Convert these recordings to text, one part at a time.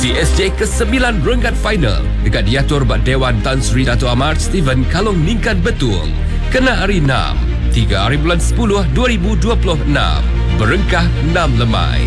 CSJ ke-9 Renggat Final dekat diatur Bak Dewan Tan Sri Dato' Amar Steven Kalong Ningkan Betul. Kena hari 6, 3 hari bulan 10 2026. Berengkah 6 lemai.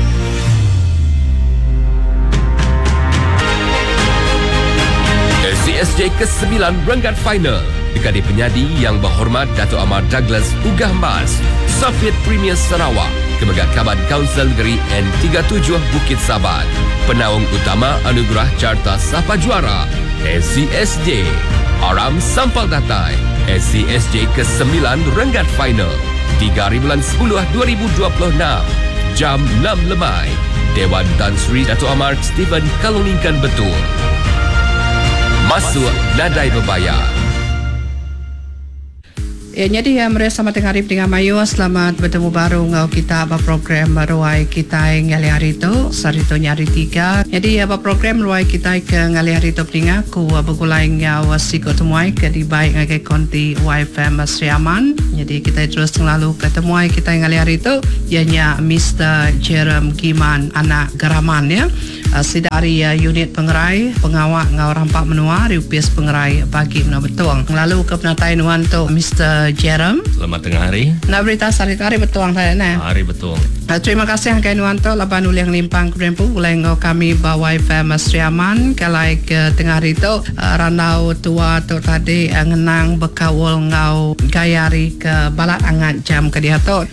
CSJ ke-9 Renggat Final dekat di penyadi yang berhormat Dato' Amar Douglas Ugah Mas, Soviet Premier Sarawak, Kemegat Kaban Kaunsil Negeri N37 Bukit Sabat. Penaung utama Anugerah Carta Sapa Juara SCSJ. Aram Sampal Datai SCSJ ke-9 Renggat Final 3 hari bulan 10 2026. Jam 6 lemai. Dewan Tan Sri Dato' Amar Steven Kalong Ningkan Betul. Masuk nadai berbayar. Jadi mereka sama tengah hari dengan Mayu. Selamat bertemu baru ngau kita apa program ruai kita ngali hari tu sarito nyari 3. Jadi apa program ruai kita ke ngali hari tu peringa ku begulai ngau siko temuai ke di baik ngai konti YFM Seriaman. Jadi kita terus lalu ketemuai kita ngali hari tu ianya Mr. Jerem Giman anak Garaman ya. Sidari unit pengerai pengawak ngau rampak menua riupis pengerai bagi menua betuang. Lalu ke penatai nuan tu Mr. Jerem. Selamat tengah hari. Nak berita hari betuang saya nah. Hari betuang. Terima kasih angkai nuan tu laban uliang limpang kurempu ulai ngau kami bawai famous Riaman kalai ke tengah hari tu ranau tua tu tadi ngenang bekawul ngau gayari ke balat angat jam ke dia tu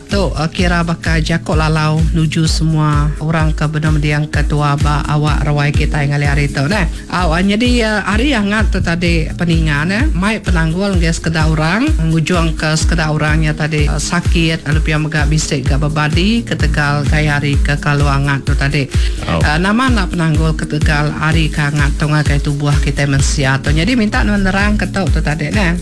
kira bakal jakok lalau nuju semua orang ke benam diang ketua ba awak rawai kita yang hari tu nah. Awak jadi hari angat tu tadi peningan mai penanggul nges kedah orang ngujung ke sekedar orangnya tadi sakit lupa megak bisik ke babadi ke Tegal gayari ke Kaluangat tu tadi. Nama nak penanggul ke Tegal hari kangat tu ngakai tubuh kita mensia tu. Jadi minta menerang ke tu tadi nah.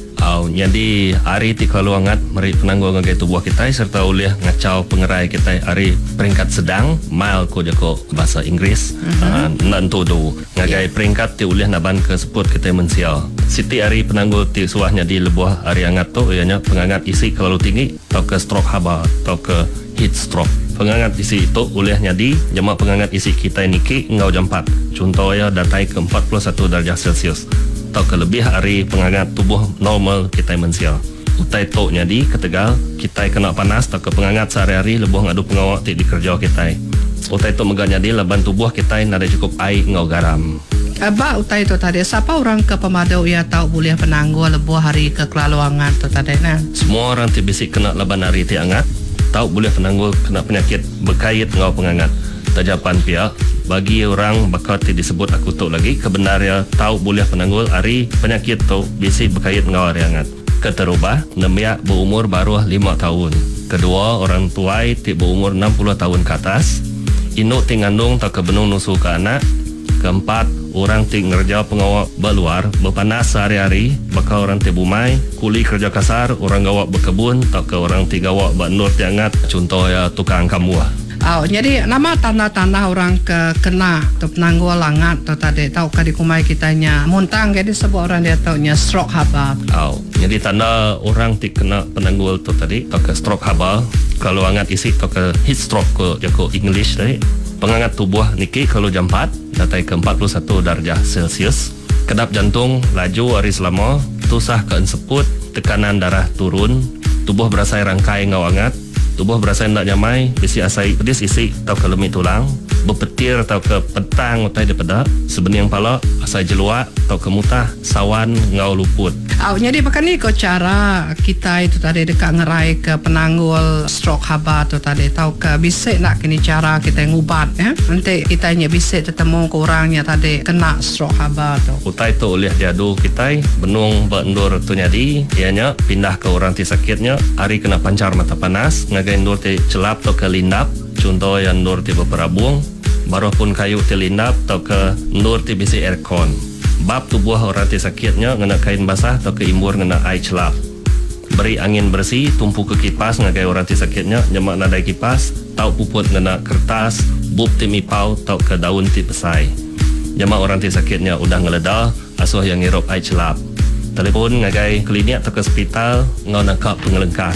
Jadi hari di Kaluangat meri penanggul ngakai tubuh kita serta uliah ngacau pengerai kita hari peringkat sedang mile ko jako bahasa Inggeris nantu do ngakai peringkat ti uliah naban ke seput kita mensia. Siti hari penanggul ti suahnya di lebuah hari angat tu ianya pengangat isi kalau tinggi atau ke stroke haba atau ke heat stroke. Pengangat isi itu ulihnya di jama pengangat isi kita niki ngau jam 4. Contohnya datai ke 41 darjah Celsius. Atau ke lebih hari pengangat tubuh normal kita mensia. Utai to nya di ketegal kita kena panas atau ke pengangat sehari-hari lebuh ngadu pengawak ti di kerja kita. Utai to meganya di laban tubuh kita nada cukup air ngau garam. Aba utai tu tadi siapa orang ke pemadau ia tahu boleh penanggul lebuh hari ke Kelaluangan tu tadi nah. Semua orang ti bisik kena laban hari ti angat tahu boleh penanggul kena penyakit berkait ngau pengangat. Tajapan pihak bagi orang bakal ti disebut aku tu lagi kebenarnya tahu boleh penanggul hari penyakit tu bisik berkait ngau hari angat. Keterubah nemiak berumur baru 5 tahun. Kedua orang tuai ti berumur 60 tahun ke atas. Inuk ti ngandung tak kebenung nusu ke anak. Keempat, orang ti ngerja pengawak berluar, berpanas sehari-hari, bakal orang ti bumai, kuli kerja kasar, orang gawak berkebun, tak ke orang ti gawak bernur tiangat, contoh ya tukang kamuah. Jadi nama tanah-tanah orang ke kena tu penanggul langat tu tadi tahu kadi kumai kitanya muntang jadi sebab orang dia taunya stroke haba. Jadi tanda orang ti kena penanggul tu tadi tak ke stroke haba, kalau angat isi tak ke heat stroke ke jako English tadi. Pengangat tubuh niki kalau jam 4 datai ke 41 darjah Celsius. Kedap jantung laju hari selama, tusah ke enseput, tekanan darah turun, tubuh berasa rangkai ngau angat, tubuh berasa nak nyamai, bisi asai pedis isi tau ke lemit tulang, berpetir tau ke petang utai daripada, sebening pala asai jeluak tau ke mutah, sawan ngau luput. Jadi pakai ni ko cara kita itu tadi dekat ngerai ke penanggul stroke haba tu tadi tahu ke bisik nak kini cara kita ngubat ya. Nanti kita nya bisik ketemu ke orangnya tadi kena stroke haba tu. Utai tu oleh diadu kita benung bendur tu nyadi ianya pindah ke orang ti sakitnya hari kena pancar mata panas ngagai ndur ti celap atau ke lindap contoh yang ndur ti berperabung baru pun kayu ti lindap atau ke ndur ti bisi aircon. Bab tubuh orang ti sakitnya ngena kain basah atau ke imbur ngena air celap. Beri angin bersih tumpu ke kipas ngagai orang ti sakitnya nyemak nadai kipas tau puput ngena kertas bub ti mipau tau ke daun ti pesai. Nyemak orang ti sakitnya udah ngeledah asuh yang ngirup air celap. Telefon ngagai klinik atau ke hospital ngau nakap pengelengkas.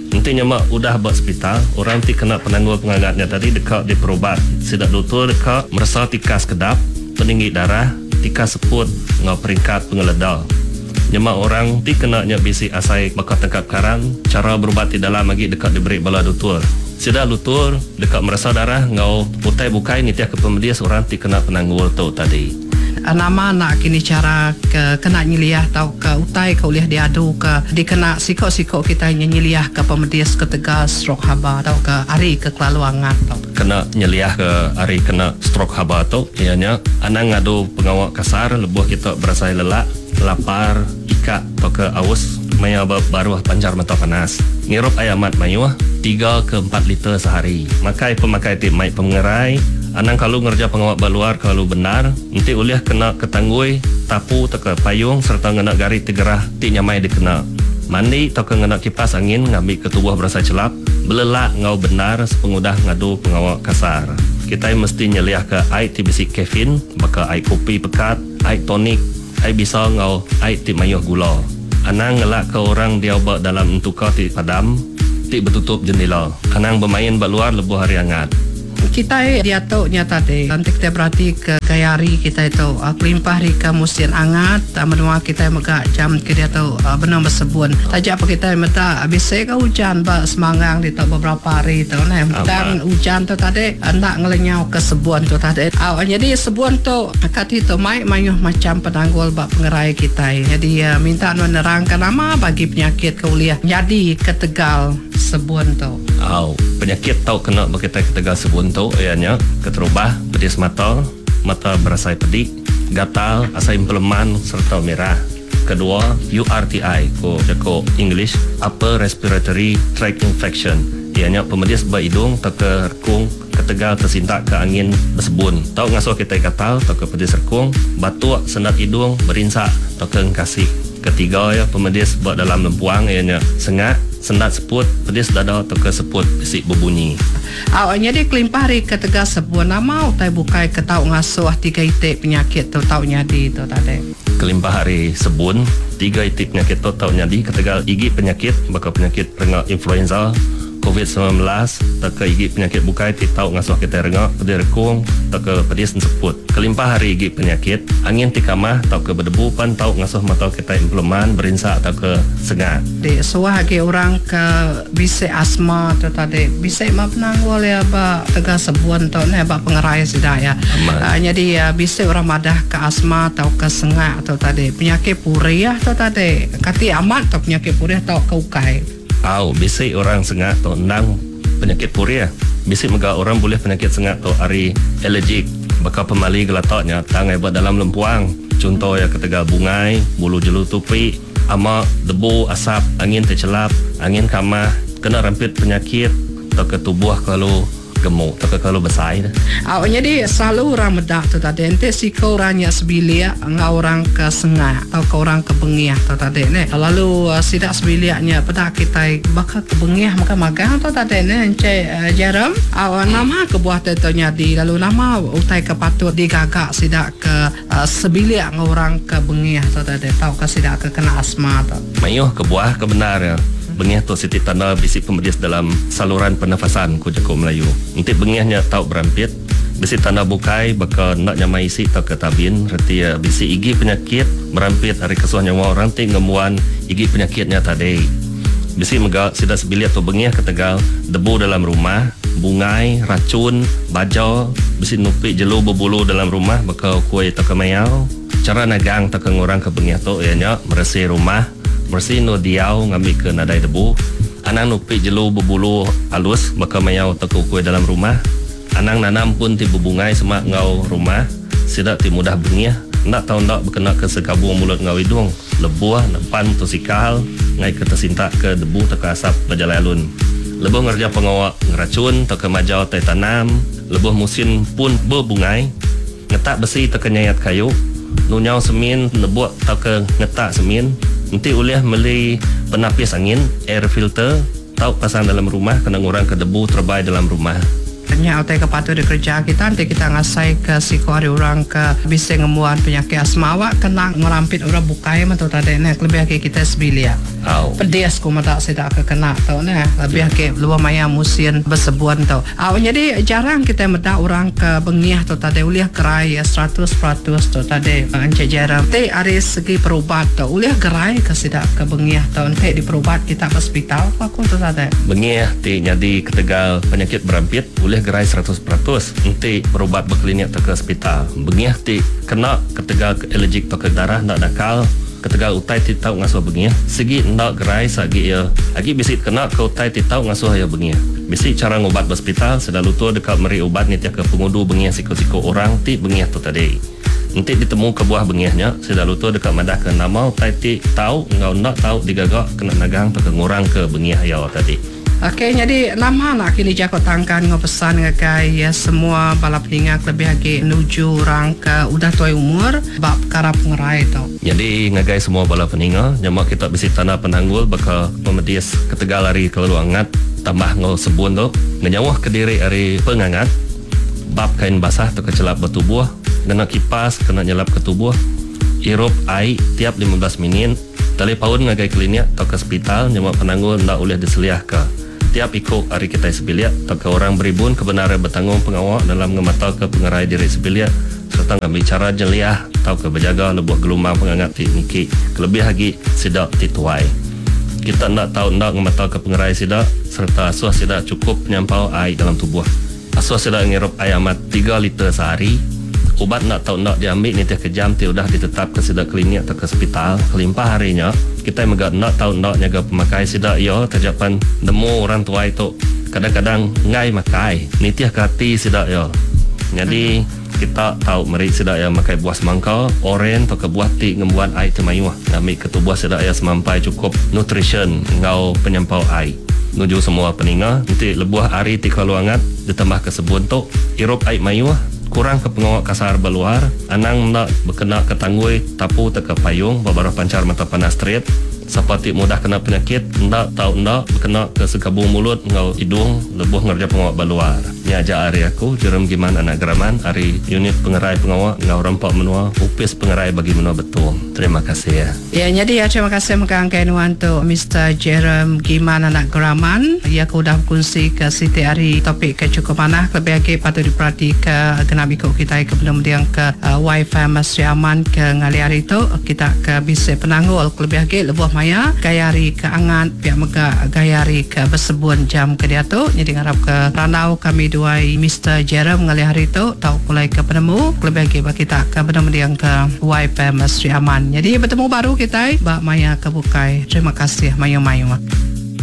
Nanti nyamak udah buat hospital, orang ti kena penangguh pengangatnya tadi dekat di perobat. Sidak doktor dekat merasa tikas kedap, peninggi darah, tikas seput, ngau peringkat pengeledal. Nyamak orang ti kena nya bisi asai bakal tengkap karan, cara berubat ti dalam lagi dekat diberi bala doktor. Sidak doktor dekat merasa darah, ngau putai bukai ni tiak ke pemedias orang ti kena penangguh tu tadi. Nama nak kini cara kena nyiliah tau ke utai ke uliah diadu ke dikena sikok-sikok kita nyiliah ke pemedias ke tegas stroke haba tau ke hari ke kelaluangan tau kena nyeliah ke hari kena stroke haba tu ianya anang ngadu pengawak kasar lebuh kita berasa lelah lapar ikat atau ke aus maya baru pancar mata panas ngirup ayamat mayuah 3 ke 4 liter sehari makai pemakai tip mai pengerai anang kalau ngerja pengawak baluar kalau benar nanti uliah kena ketanggui tapu teka payung serta ngena gari tegerah ti nyamai dikena mandi atau ngena kipas angin ngambil ke tubuh berasa celap belelak ngau benar sepengudah ngadu pengawak kasar kita mesti nyeliah ke air ti bisi kafein maka air kopi pekat air tonik air bisa ngau air ti mayuh gula anang ngelak ke orang dia buat dalam entuka ti padam ti bertutup jendela anang bermain baluar lebuh hari hangat kita dia tahu nyata deh nanti kita berarti ke gayari kita itu kelimpah hari ke musim hangat menua kita megak jam ke dia tahu benar bersebun tajak apa kita meta habis ke hujan ba semangang di beberapa hari tu nah dan hujan tu tadi nak ngelenyau ke sebun tu tadi jadi sebun tu kat itu mai mayuh macam penanggul ba pengerai kita jadi minta menerangkan nama bagi penyakit keuliah jadi ketegal sebun tu penyakit tau kena berkaitan ketegal sebun tu ianya keterubah pedis mata berasai pedik gatal asai peleman serta merah kedua URTI ko English upper respiratory tract infection ianya pemedis hidung teka rekung ketegal tersintak ke angin bersebun tau ngasuh kita gatal teka pedis rekung batuk sendat hidung berinsak teka ngkasih ketiga ya pemedis buat dalam lempuang ianya sengat sendat seput pedis dada atau ke seput bisik berbunyi awalnya dia kelimpah hari ketegas sebuah nama utai bukai ketau ngasuh 3 itik penyakit tu tau nyadi tu tadi kelimpah hari sebun 3 itik penyakit tu tau nyadi ketegal igi penyakit bakal penyakit rengak influenza COVID-19 tak ke igi penyakit bukai ti tau ngasuh kita rengak pedis rekung tak ke pedis seput kelimpah hari igi penyakit angin ti kamah tau ke berdebu pan tau ngasuh mata kita impleman berinsak atau ke sengat di suah lagi orang ke bisik asma tu tadi bisik mah penanggul ya ba tegas sebuan tu ni ba pengerai sidak ya jadi bisik orang madah ke asma atau ke sengat atau tadi penyakit puriah tu tadi kati amat tu penyakit puriah tau ke ukai bisik orang sengat tu nang penyakit puriah bisik mega orang boleh penyakit sengat tu hari allergic bakal pemali gelatoknya tangai buat dalam lempuang contoh ya ketegal bungai bulu jelu tupi ama debu asap angin tercelap angin kamah kena rampit penyakit atau ke tubuh kalau gemuk atau kalau besar jadi selalu orang medak tu tadi ente si kau orangnya sebilia ngau orang ke sengah atau ke orang ke bengiah tu tadi ni lalu sidak sebiliaknya pada kita bakal ke bengiah maka magang tu tadi ni encik Jerem nama ke buah tu nyadi lalu nama utai ke patut digagak sidak ke sebiliak ngau orang ke bengiah tu tadi tahu ke sidak ke kena asma tu mayuh ke buah kebenar ya bengih tu siti tanda bisik pemedis dalam saluran pernafasan ku Jago Melayu. Nanti bengihnya tau berampit, bisik tanda bukai bakal nak nyamai isi tau ketabin, reti bisik igi penyakit berampit hari kesuah nyawa orang ti ngemuan igi penyakitnya tadi. Bisik megak sida sebiliat tu bengih ketegal debu dalam rumah, bungai, racun, bajau, bisik nupik jelu berbulu dalam rumah bakal kuih tau kemayau. Cara nagang tau ke ngorang ke bengih tu ianya bersih rumah bersih no diau ngambil ke nadai debu anang nupik jelu berbulu halus maka mayau teku kue dalam rumah anang nanam pun ti berbungai semak ngau rumah sidak ti mudah bengih nak tahu nak berkena ke sekabung mulut ngau hidung lebuah depan tu sikal ngai ke tersintak ke debu teka asap berjalalun lebuh ngerja pengawak ngeracun teka majau tai tanam lebuh musim pun berbungai ngetak besi teka nyayat kayu nunyau semin lebuak teka ngetak semin nanti uliah beli penapis angin air filter tau pasang dalam rumah kena ngurang ke debu terbaik dalam rumah Nya otai ke patu di kerja kita nanti kita ngasai ke siko hari orang ke bisa ngemuan penyakit asma awak kena ngerampit orang bukai mah tu tadi nak lebih ke kita sebilia. Pedes ku mata sedak ke kena tau nah lebih ke luar maya musim bersebuan tau. Jadi jarang kita meda orang ke bengiah tu tadi uliah gerai 100% tu tadi encik jaram. Te hari segi perubat tau uliah gerai ke sedak ke bengiah tau nanti di perubat kita ke hospital aku tu tadi. Bengiah ti jadi ketegal penyakit berampit uliah gerai 100% nanti berubat berklinik ke hospital. Bengiah ti kena ketegal alergik ke darah nak nakal ketegal utai ti tahu ngasuh bengiah segi ndak gerai sagi ya agi bisit kena ke utai ti tahu ngasuh ya bengiah bisit cara ngobat hospital selalu tu dekat meri ubat ni tiak ke pengudu bengiah siko-siko orang ti bengiah tu tadi nanti ditemu ke buah bengiahnya selalu tu dekat madah ke nama utai ti tahu ngau ndak tahu digagak kena nagang ke ngurang ke bengiah ya tadi. Okey, jadi nama nak kini jakot tangkan ngopesan ngakai ya semua balap hingak lebih lagi menuju orang ke udah tuai umur bab karap ngerai tau. Jadi ngagai semua balap peninga nyamak kita bisi tanah penanggul bakal memedias ketegal hari keluangat tambah ngau sebun tu nganyawah ke diri hari pengangat bab kain basah tu kecelap bertubuh kena kipas kena nyelap ke tubuh irup air tiap 15 minit tali paun ngagai klinik atau ke hospital nyamak penanggul ndak boleh diseliah ke tiap ikut hari kita sebiliak atau ke orang beribun kebenaran bertanggung pengawal dalam ngematau ke pengerai diri sebiliak serta ngambil cara jeliah atau ke berjaga lebuh gelombang pengangat tekniki kelebih lagi sidak tituai kita nak tahu nak ngematau ke pengerai sidak serta asuh sidak cukup penyampau air dalam tubuh asuh sidak ngirup air amat 3 liter sehari ubat nak tahu nak diambil ni tiap kejam ti udah ditetap ke sidak klinik atau ke hospital kelimpah harinya kita megat nak tahu nak nyaga pemakai sidak yo terjapan nemu orang tua itu kadang-kadang ngai makai ni tiap kati sidak yo jadi kita tahu meri sidak ya makai buah semangka oren atau ke buah ti ngembuat air temayuh ngambil ke tubuh sidak ya semampai cukup nutrition ngau penyampau air nuju semua peninga nanti lebuah hari ti kaluangat ditambah ke sebun tu irup air mayuh kurang ke pengawak kasar beluar anang nak berkena ke tanggui tapu ke payung beberapa pancar mata panas straight seperti mudah kena penyakit ndak tahu ndak berkena ke sekabung mulut ngau hidung lebuh ngerja pengawak beluar ni aja hari aku Jerem Giman anak geraman hari unit pengerai pengawak ngau rempak menua upis pengerai bagi menua betul terima kasih ya jadi terima kasih mengangkai nuanto Mr. Jerem Giman anak geraman ia sudah berkongsi ke Siti hari topik ke cukup manah lebih lagi patut diperhati ke genap ikut kita ke belum ke Wi-Fi Masri Aman ke ngali hari itu kita ke bisa penanggul lebih lagi lebuh maya gayari ke angan pihak mega gayari ke bersebun jam ke dia tu jadi ngarap ke ranau kami dua Mr. Jerem ngali hari tu tahu mulai ke penemu lebih lagi bagi kita ke penemu yang ke Wi-Fi Masri Aman jadi bertemu baru kita bak maya ke bukai terima kasih mayu-mayu